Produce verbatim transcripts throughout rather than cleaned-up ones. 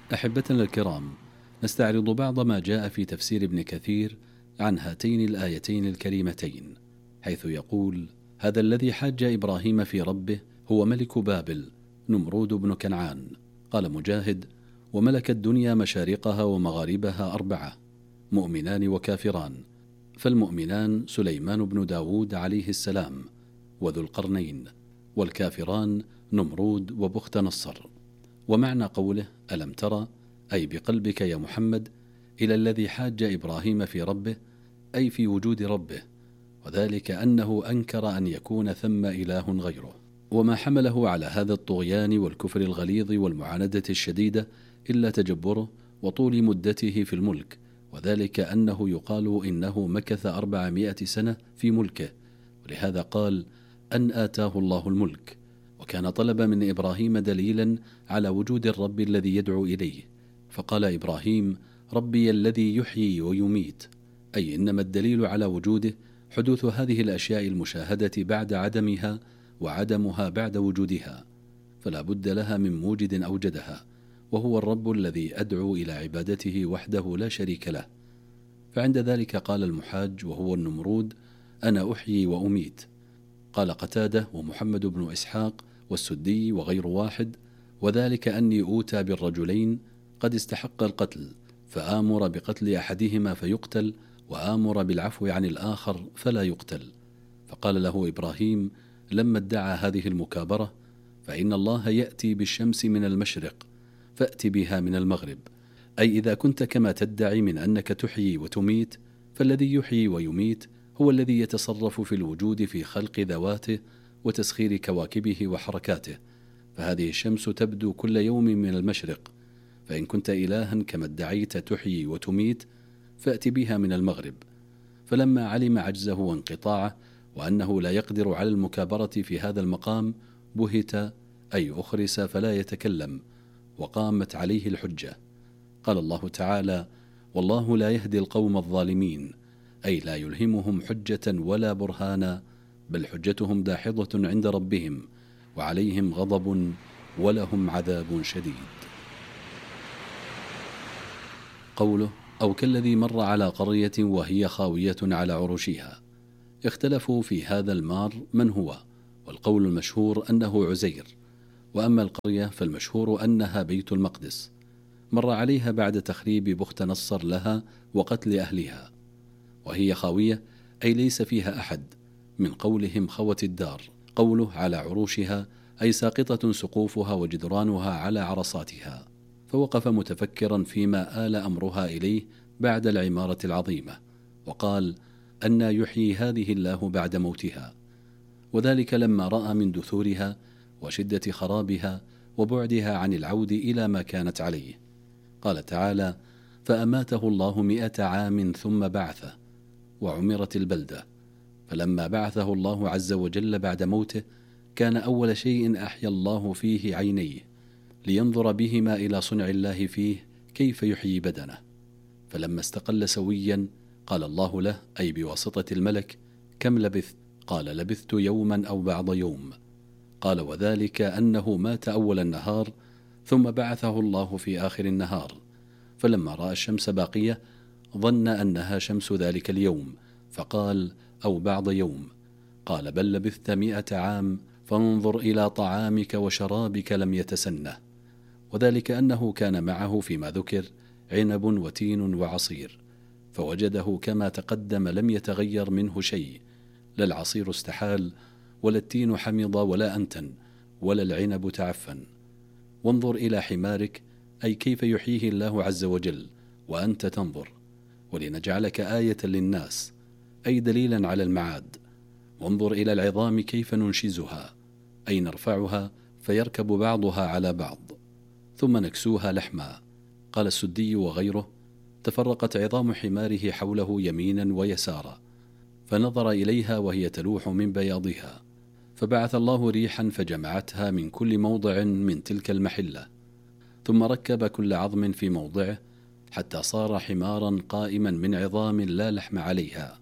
أحبتنا الكرام، نستعرض بعض ما جاء في تفسير ابن كثير عن هاتين الآيتين الكريمتين، حيث يقول: هذا الذي حاج إبراهيم في ربه هو ملك بابل نمرود بن كنعان. قال مجاهد: وملك الدنيا مشارقها ومغاربها أربعة، مؤمنان وكافران، فالمؤمنان سليمان بن داود عليه السلام وذو القرنين، والكافران نمرود وبخت نصر. ومعنى قوله ألم ترى، أي بقلبك يا محمد، إلى الذي حاج إبراهيم في ربه، أي في وجود ربه، وذلك أنه أنكر أن يكون ثم إله غيره. وما حمله على هذا الطغيان والكفر الغليظ والمعاندة الشديدة إلا تجبره وطول مدته في الملك، وذلك أنه يقال إنه مكث أربعمائة سنة في ملكه، ولهذا قال أن آتاه الله الملك. وكان طلب من إبراهيم دليلا على وجود الرب الذي يدعو إليه، فقال إبراهيم: ربي الذي يحيي ويميت، أي إنما الدليل على وجوده حدوث هذه الأشياء المشاهدة بعد عدمها، وعدمها بعد وجودها، فلا بد لها من موجد أوجدها، وهو الرب الذي أدعو إلى عبادته وحده لا شريك له. فعند ذلك قال المحاج وهو النمرود: أنا أحيي وأميت. قال قتادة ومحمد بن إسحاق والسدي وغير واحد: وذلك أني أوتى بالرجلين قد استحق القتل، فآمر بقتل أحدهما فيقتل، وآمر بالعفو عن الآخر فلا يقتل. فقال له إبراهيم لما ادعى هذه المكابرة: فإن الله يأتي بالشمس من المشرق فأت بها من المغرب، أي إذا كنت كما تدعي من أنك تحيي وتميت، فالذي يحيي ويميت هو الذي يتصرف في الوجود في خلق ذواته وتسخير كواكبه وحركاته، فهذه الشمس تبدو كل يوم من المشرق، فإن كنت إلها كما ادعيت تحيي وتميت فأت بها من المغرب. فلما علم عجزه وانقطاعه وأنه لا يقدر على المكابرة في هذا المقام بهت، أي أخرس فلا يتكلم، وقامت عليه الحجة. قال الله تعالى: والله لا يهدي القوم الظالمين، أي لا يلهمهم حجة ولا برهانا، بل حجتهم داحضة عند ربهم، وعليهم غضب ولهم عذاب شديد. قوله: أو كالذي مر على قرية وهي خاوية على عروشها. اختلفوا في هذا المار من هو، والقول المشهور أنه عزير، وأما القرية فالمشهور أنها بيت المقدس، مر عليها بعد تخريب بخت نصر لها وقتل أهلها، وهي خاوية أي ليس فيها أحد، من قولهم خوت الدار. قوله على عروشها أي ساقطة سقوفها وجدرانها على عرصاتها. فوقف متفكرا فيما آل أمرها إليه بعد العمارة العظيمة، وقال: أن يحيي هذه الله بعد موتها، وذلك لما رأى من دثورها وشدة خرابها وبعدها عن العود إلى ما كانت عليه. قال تعالى: فأماته الله مئة عام ثم بعثه، وعمرت البلدة. فلما بعثه الله عز وجل بعد موته، كان أول شيء أحيا الله فيه عينيه، لينظر بهما إلى صنع الله فيه كيف يحيي بدنه. فلما استقل سويا قال الله له، أي بواسطة الملك: كم لبثت؟ قال: لبثت يوما أو بعض يوم. قال: وذلك أنه مات أول النهار، ثم بعثه الله في آخر النهار، فلما رأى الشمس باقية ظن أنها شمس ذلك اليوم، فقال: أو بعض يوم. قال: بل لبثت مئة عام، فانظر إلى طعامك وشرابك لم يتسنه. وذلك أنه كان معه فيما ذكر عنب وتين وعصير، فوجده كما تقدم لم يتغير منه شيء، لا العصير استحال، ولا التين حمض ولا أنتن، ولا العنب تعفن. وانظر إلى حمارك، أي كيف يحييه الله عز وجل وأنت تنظر، ولنجعلك آية للناس، أي دليلا على المعاد. وانظر إلى العظام كيف ننشزها، أي نرفعها فيركب بعضها على بعض، ثم نكسوها لحما. قال السدي وغيره: تفرقت عظام حماره حوله يمينا ويسارا، فنظر إليها وهي تلوح من بياضها، فبعث الله ريحا فجمعتها من كل موضع من تلك المحلة، ثم ركب كل عظم في موضعه حتى صار حمارا قائما من عظام لا لحم عليها،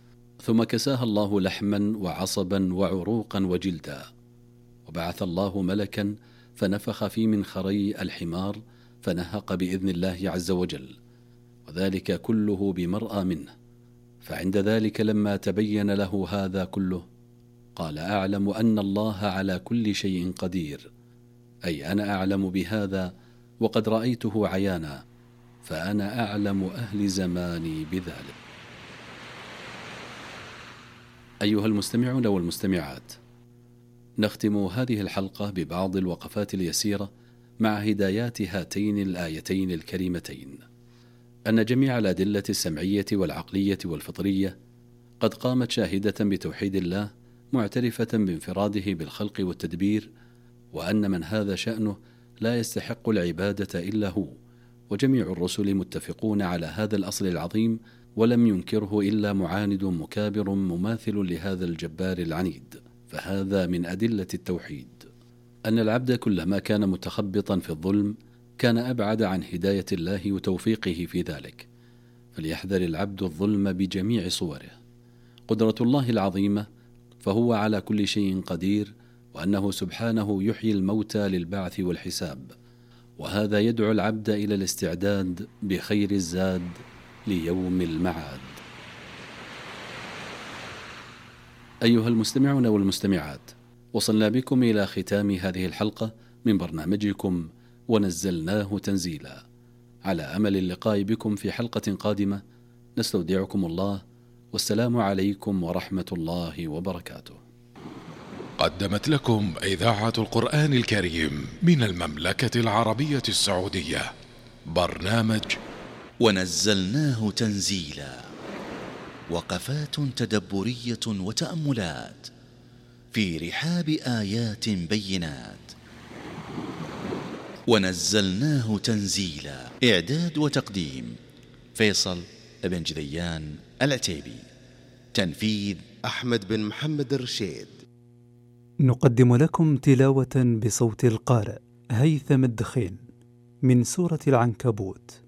ثم كساها الله لحما وعصبا وعروقا وجلدا. وبعث الله ملكا فنفخ في منخري الحمار، فنهق بإذن الله عز وجل، وذلك كله بمرأى منه. فعند ذلك لما تبين له هذا كله قال: أعلم أن الله على كل شيء قدير، أي أنا أعلم بهذا وقد رأيته عيانا، فأنا أعلم أهل زماني بذلك. أيها المستمعون والمستمعات، نختم هذه الحلقة ببعض الوقفات اليسيرة مع هدايات هاتين الآيتين الكريمتين: أن جميع الأدلة السمعية والعقلية والفطرية قد قامت شاهدة بتوحيد الله، معترفة بانفراده بالخلق والتدبير، وأن من هذا شأنه لا يستحق العبادة إلا هو، وجميع الرسل متفقون على هذا الأصل العظيم، ولم ينكره إلا معاند مكابر مماثل لهذا الجبار العنيد. فهذا من أدلة التوحيد، أن العبد كلما كان متخبطا في الظلم كان أبعد عن هداية الله وتوفيقه في ذلك، فليحذر العبد الظلم بجميع صوره. قدرة الله العظيمة، فهو على كل شيء قدير، وأنه سبحانه يحيي الموتى للبعث والحساب، وهذا يدعو العبد إلى الاستعداد بخير الزاد ليوم المعاد. أيها المستمعون والمستمعات، وصلنا بكم إلى ختام هذه الحلقة من برنامجكم ونزلناه تنزيلا. على أمل اللقاء بكم في حلقة قادمة، نستودعكم الله، والسلام عليكم ورحمة الله وبركاته. قدمت لكم إذاعة القرآن الكريم من المملكة العربية السعودية برنامج ونزلناه تنزيلا، وقفات تدبرية وتأملات في رحاب آيات بينات. ونزلناه تنزيلا، إعداد وتقديم فيصل بن جذيان العتيبي، تنفيذ أحمد بن محمد الرشيد. نقدم لكم تلاوة بصوت القارئ هيثم الدخين من سورة العنكبوت.